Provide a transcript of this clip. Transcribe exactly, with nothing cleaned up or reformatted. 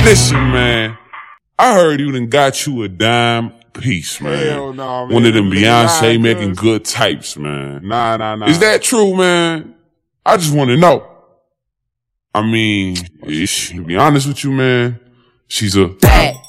Listen, man. I heard you done got you a dime piece, man. Hell no, man. One of them Beyonce Nah, making cuz. good types, man. Nah, nah, nah. Is that true, man? I just want to know. I mean, ish, to be honest with you, man, she's a...